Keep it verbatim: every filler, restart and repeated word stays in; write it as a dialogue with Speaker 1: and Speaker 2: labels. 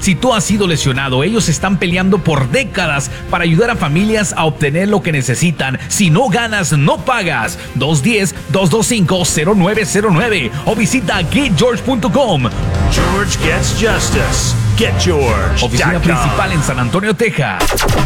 Speaker 1: Si tú has sido lesionado, ellos están peleando por décadas para ayudar a familias a obtener lo que necesitan. Si no ganas, no pagas. dos uno cero, dos dos cinco, cero nueve cero nueve o visita get george punto com.
Speaker 2: George gets justice. get george punto com.
Speaker 1: Oficina principal en San Antonio, Texas.